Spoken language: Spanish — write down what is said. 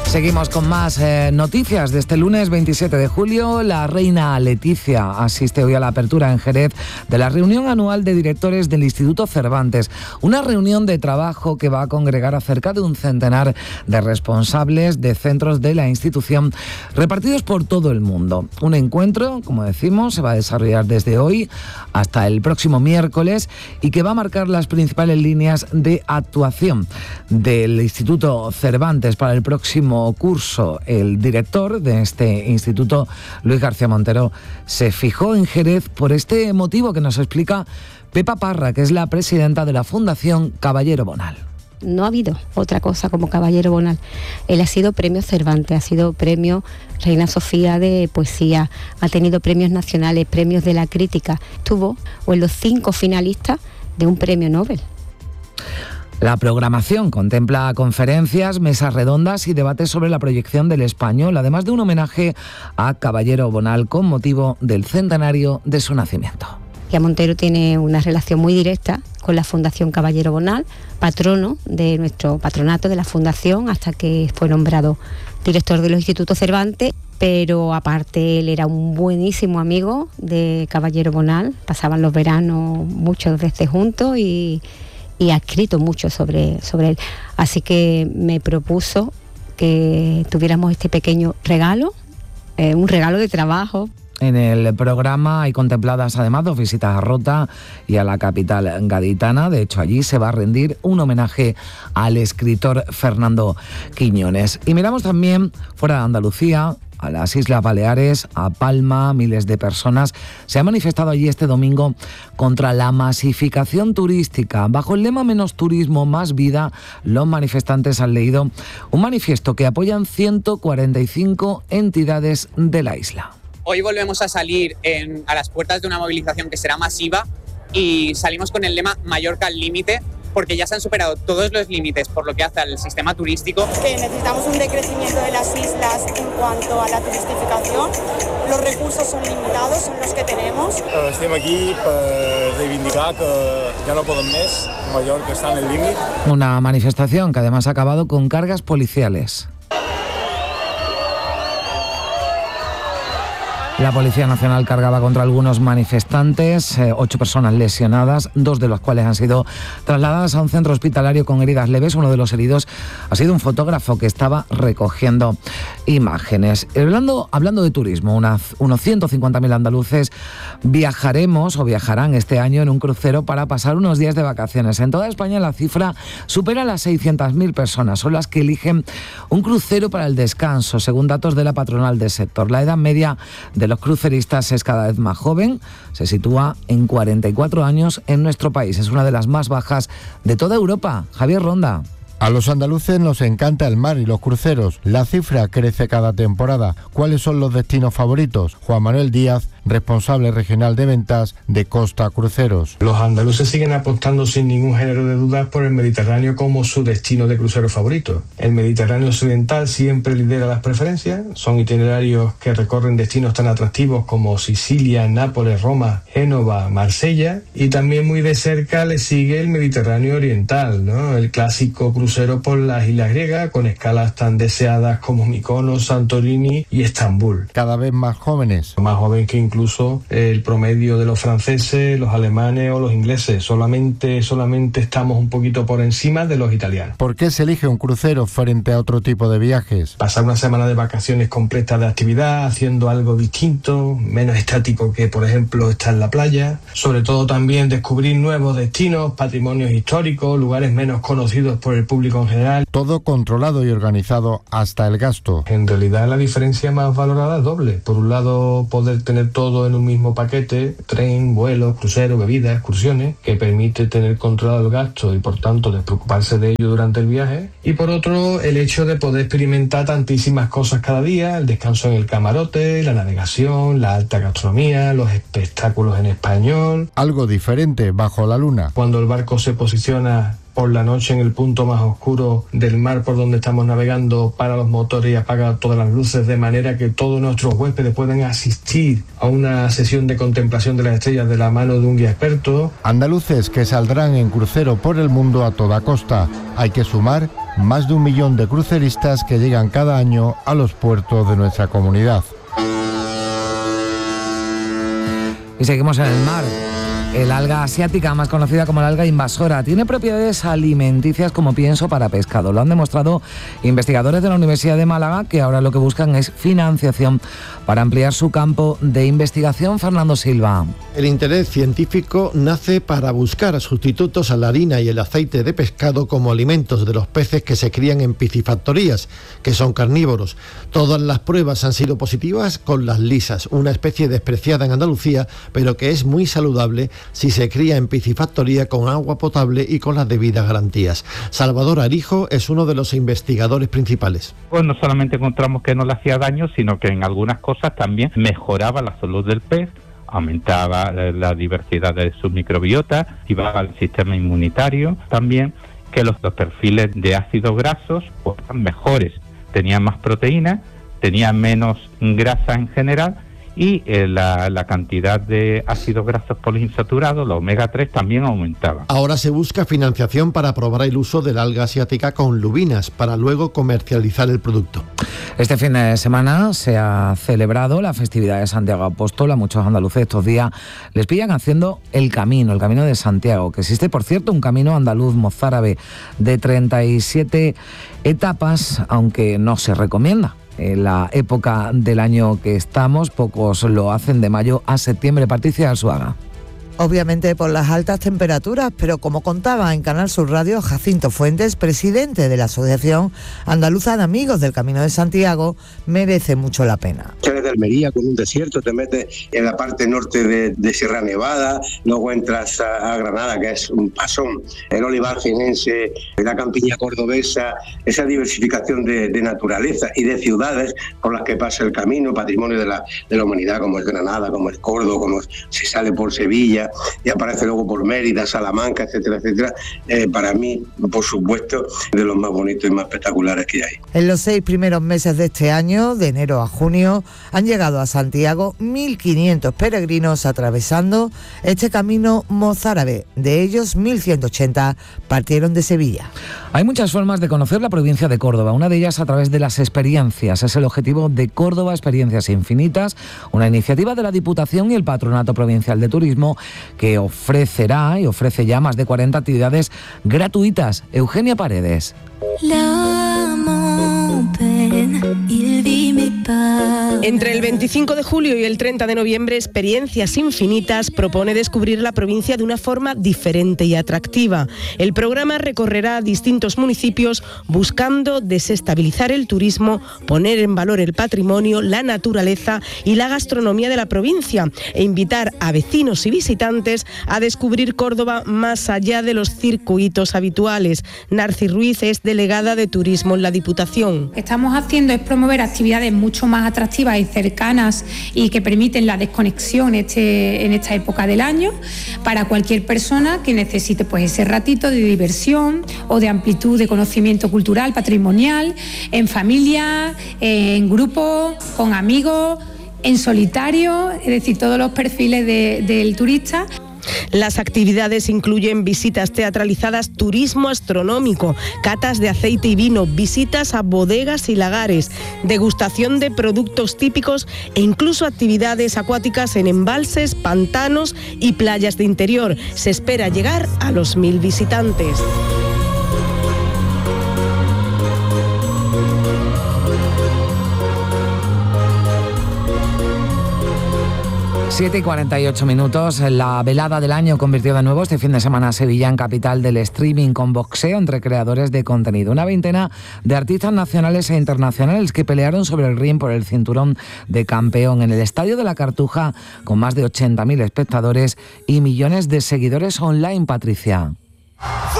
Seguimos con más noticias de este lunes 27 de julio. La reina Letizia asiste hoy a la apertura en Jerez de la reunión anual de directores del Instituto Cervantes. Una reunión de trabajo que va a congregar a cerca de un centenar de responsables de centros de la institución repartidos por todo el mundo. Un encuentro, como decimos, se va a desarrollar desde hoy hasta el próximo miércoles y que va a marcar las principales líneas de actuación del Instituto Cervantes para el próximo curso. El director de este instituto, Luis García Montero, se fijó en Jerez por este motivo que nos explica Pepa Parra, que es la presidenta de la Fundación Caballero Bonal. No ha habido otra cosa como Caballero Bonal. Él ha sido premio Cervantes, ha sido premio Reina Sofía de poesía, ha tenido premios nacionales, premios de la crítica. Estuvo en los 5 finalistas de un premio Nobel. La programación contempla conferencias, mesas redondas y debates sobre la proyección del español, además de un homenaje a Caballero Bonal con motivo del centenario de su nacimiento. Montero tiene una relación muy directa con la Fundación Caballero Bonal, patrono de nuestro patronato de la Fundación, hasta que fue nombrado director del Instituto Cervantes. Pero aparte él era un buenísimo amigo de Caballero Bonal, pasaban los veranos muchas veces juntos y ha escrito mucho sobre él. Así que me propuso que tuviéramos este pequeño regalo, un regalo de trabajo. En el programa hay contempladas además 2 visitas a Rota y a la capital gaditana. De hecho, allí se va a rendir un homenaje al escritor Fernando Quiñones. Y miramos también fuera de Andalucía, a las Islas Baleares, a Palma. Miles de personas se han manifestado allí este domingo contra la masificación turística. Bajo el lema Menos turismo, más vida, los manifestantes han leído un manifiesto que apoyan 145 entidades de la isla. Hoy volvemos a salir a las puertas de una movilización que será masiva y salimos con el lema Mallorca al límite, porque ya se han superado todos los límites por lo que hace al sistema turístico. Que necesitamos un decrecimiento de las islas en cuanto a la turistificación. Los recursos son limitados, son los que tenemos. Estem aquí per reivindicar que ja no poden més, Mallorca està en el límit. Una manifestación que además ha acabado con cargas policiales. La Policía Nacional cargaba contra algunos manifestantes, 8 personas lesionadas, 2 de los cuales han sido trasladadas a un centro hospitalario con heridas leves. Uno de los heridos ha sido un fotógrafo que estaba recogiendo imágenes. Hablando de turismo, unos 150.000 andaluces viajarán este año en un crucero para pasar unos días de vacaciones. En toda España la cifra supera las 600.000 personas. Son las que eligen un crucero para el descanso, según datos de la patronal del sector. La edad media de los cruceristas es cada vez más joven, se sitúa en 44 años en nuestro país. Es una de las más bajas de toda Europa. Javier Ronda. A los andaluces nos encanta el mar y los cruceros. La cifra crece cada temporada. ¿Cuáles son los destinos favoritos? Juan Manuel Díaz, responsable regional de ventas de Costa Cruceros. Los andaluces siguen apostando sin ningún género de dudas por el Mediterráneo como su destino de crucero favorito. El Mediterráneo occidental siempre lidera las preferencias. Son itinerarios que recorren destinos tan atractivos como Sicilia, Nápoles, Roma, Génova, Marsella. Y también muy de cerca le sigue el Mediterráneo oriental, ¿no? El clásico crucero por las islas griegas, con escalas tan deseadas como Mykonos, Santorini y Estambul. Cada vez más jóvenes. Más joven que incluso el promedio de los franceses, los alemanes o los ingleses. Solamente estamos un poquito por encima de los italianos. ¿Por qué se elige un crucero frente a otro tipo de viajes? Pasar una semana de vacaciones completas de actividad, haciendo algo distinto, menos estático que, por ejemplo, estar en la playa. Sobre todo también descubrir nuevos destinos, patrimonios históricos, lugares menos conocidos por el público en general. Todo controlado y organizado hasta el gasto. En realidad la diferencia más valorada es doble. Por un lado, poder tener todo en un mismo paquete, tren, vuelos, cruceros, bebidas, excursiones, que permite tener controlado el gasto y por tanto despreocuparse de ello durante el viaje. Y por otro, el hecho de poder experimentar tantísimas cosas cada día, el descanso en el camarote, la navegación, la alta gastronomía, los espectáculos en español. Algo diferente bajo la luna. Cuando el barco se posiciona por la noche en el punto más oscuro del mar por donde estamos navegando, para los motores y apaga todas las luces, de manera que todos nuestros huéspedes puedan asistir a una sesión de contemplación de las estrellas de la mano de un guía experto. Andaluces que saldrán en crucero por el mundo a toda costa. Hay que sumar más de 1 millón de cruceristas que llegan cada año a los puertos de nuestra comunidad. Y seguimos en el mar. El alga asiática, más conocida como la alga invasora, tiene propiedades alimenticias como pienso para pescado. Lo han demostrado investigadores de la Universidad de Málaga, que ahora lo que buscan es financiación para ampliar su campo de investigación. Fernando Silva. El interés científico nace para buscar sustitutos a la harina y el aceite de pescado como alimentos de los peces que se crían en piscifactorías, que son carnívoros. Todas las pruebas han sido positivas con las lisas, una especie despreciada en Andalucía, pero que es muy saludable si se cría en piscifactoría con agua potable y con las debidas garantías. Salvador Arijo es uno de los investigadores principales. Pues no solamente encontramos que no le hacía daño, sino que en algunas cosas también mejoraba la salud del pez, aumentaba la diversidad de su microbiota, activaba el sistema inmunitario, también que los perfiles de ácidos grasos pues, eran mejores, tenían más proteínas, tenían menos grasa en general, y la cantidad de ácidos grasos poliinsaturados, los omega 3, también aumentaba. Ahora se busca financiación para probar el uso del alga asiática con lubinas, para luego comercializar el producto. Este fin de semana se ha celebrado la festividad de Santiago Apóstol. A muchos andaluces estos días les pillan haciendo el camino de Santiago, que existe, por cierto, un camino andaluz mozárabe de 37 etapas, aunque no se recomienda. En la época del año que estamos, pocos lo hacen de mayo a septiembre. Patricia Arzuaga. Obviamente por las altas temperaturas, pero como contaba en Canal Sur Radio Jacinto Fuentes, presidente de la Asociación Andaluza de Amigos del Camino de Santiago, merece mucho la pena. Sales de Almería con un desierto, te metes en la parte norte de Sierra Nevada, luego entras a Granada, que es un pasón, el olivar jienense, la campiña cordobesa, esa diversificación de naturaleza y de ciudades por las que pasa el camino, patrimonio de la humanidad, como es Granada, como es Córdoba, como se sale por Sevilla, y aparece luego por Mérida, Salamanca, etcétera, etcétera. Para mí, por supuesto, de los más bonitos y más espectaculares que hay. En los 6 primeros meses de este año, de enero a junio, han llegado a Santiago 1.500 peregrinos atravesando este camino mozárabe. De ellos, 1.180 partieron de Sevilla. Hay muchas formas de conocer la provincia de Córdoba, una de ellas a través de las experiencias. Es el objetivo de Córdoba Experiencias Infinitas, una iniciativa de la Diputación y el Patronato Provincial de Turismo, que ofrecerá y ofrece ya más de 40 actividades gratuitas. Eugenia Paredes. Entre el 25 de julio y el 30 de noviembre, Experiencias Infinitas propone descubrir la provincia de una forma diferente y atractiva. El programa recorrerá distintos municipios buscando desestabilizar el turismo, poner en valor el patrimonio, la naturaleza y la gastronomía de la provincia e invitar a vecinos y visitantes a descubrir Córdoba más allá de los circuitos habituales. Narci Ruiz es delegada de Turismo en la Diputación. Lo que estamos haciendo es promover actividades mucho más atractivas y cercanas y que permiten la desconexión en esta época del año para cualquier persona que necesite pues ese ratito de diversión o de amplitud de conocimiento cultural, patrimonial, en familia, en grupo, con amigos, en solitario, es decir, todos los perfiles del turista. Las actividades incluyen visitas teatralizadas, turismo astronómico, catas de aceite y vino, visitas a bodegas y lagares, degustación de productos típicos e incluso actividades acuáticas en embalses, pantanos y playas de interior. Se espera llegar a los 1.000 visitantes. Siete y 48 minutos. La velada del año convirtió de nuevo este fin de semana a Sevilla en capital del streaming, con boxeo entre creadores de contenido. Una veintena de artistas nacionales e internacionales que pelearon sobre el ring por el cinturón de campeón en el Estadio de la Cartuja, con más de 80.000 espectadores y millones de seguidores online. Patricia.